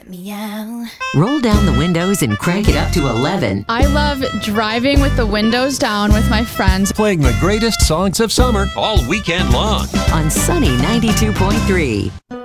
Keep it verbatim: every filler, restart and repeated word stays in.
Meow. Roll down the windows and crank it up to eleven. I love driving with the windows down with my friends. Playing the greatest songs of summer all weekend long On Sunny ninety-two point three.